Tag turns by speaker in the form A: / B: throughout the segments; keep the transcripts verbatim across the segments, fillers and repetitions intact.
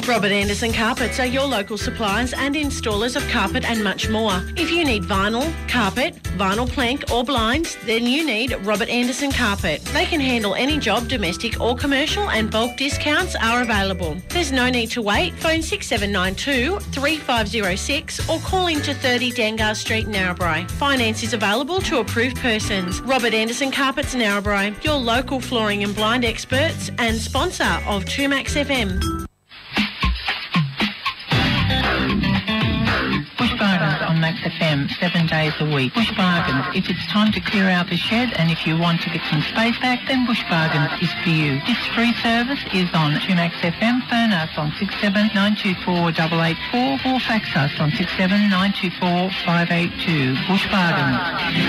A: Robert Anderson Carpets are your local suppliers and installers of carpet and much more. If you need vinyl, carpet, vinyl plank or blinds, then you need Robert Anderson Carpet. They can handle any job, domestic or commercial, and bulk discounts are available. There's no need to wait. Phone six seven nine two, three five zero six or call into thirty Dangar Street, Narrabri. Finance is available to approved persons. Robert Anderson Carpets, Narrabri, your local flooring and blind experts and sponsor of two Max F M.
B: Bush Bargains on Max F M, seven days a week. Bush Bargains. If it's time to clear out the shed and if you want to get some space back, then Bush Bargains is for you. This free service is on two Max F M. Phone us on six seven nine two four eight eight four or fax us on six seven nine two four five eight two. Bush Bargains.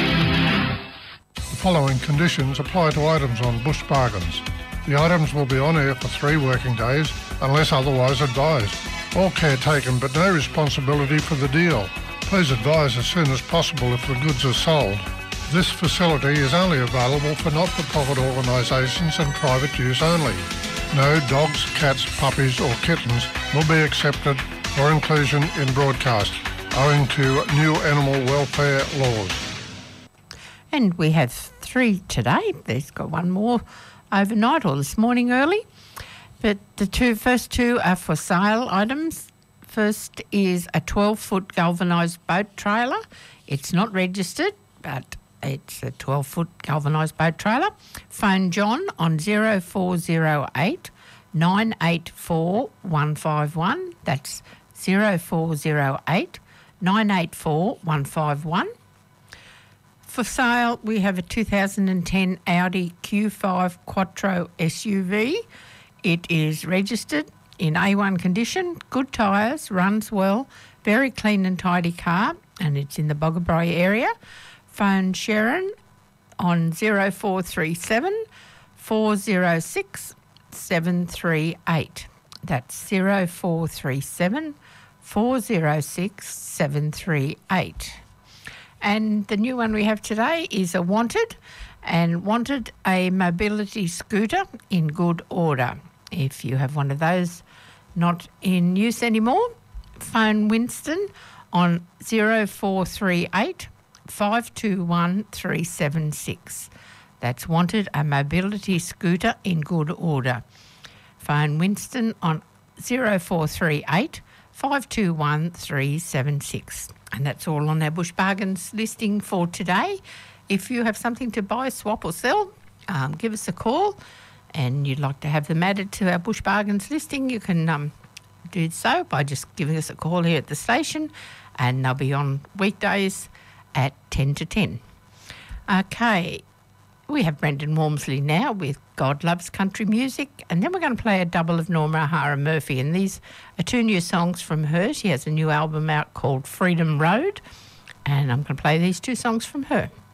C: The following conditions apply to items on Bush Bargains. The items will be on air for three working days unless otherwise advised. All care taken but no responsibility for the deal. Please advise as soon as possible if the goods are sold. This facility is only available for not-for-profit organisations and private use only. No dogs, cats, puppies or kittens will be accepted for inclusion in broadcast, owing to new animal welfare laws.
D: And we have three today. There's got one more overnight or this morning early. But the two first two are for sale items. First is a twelve-foot galvanised boat trailer. It's not registered, but it's a twelve-foot galvanised boat trailer. Phone John on zero four zero eight nine eight four one five one. That's zero four zero eight nine eight four one five one. For sale, we have a two thousand ten Audi Q five Quattro S U V. It is registered in A one condition, good tyres, runs well, very clean and tidy car, and it's in the Boggabri area. Phone Sharon on zero four three seven four zero six seven three eight. That's zero four three seven four zero six seven three eight. And the new one we have today is a Wanted, and Wanted a mobility scooter in good order. If you have one of those not in use anymore, phone Winston on zero four three eight five two one three seven six. That's Wanted a mobility scooter in good order. Phone Winston on zero four three eight five two one three seven six. And that's all on our Bush Bargains listing for today. If you have something to buy, swap or sell, um, give us a call. And you'd like to have them added to our Bush Bargains listing, you can um, do so by just giving us a call here at the station, and they'll be on weekdays at ten to ten. Okay, we have Brendan Walmsley now with God Loves Country Music, and then we're going to play a double of Norma O'Hara Murphy, and these are two new songs from her. She has a new album out called Freedom Road, and I'm going to play these two songs from her.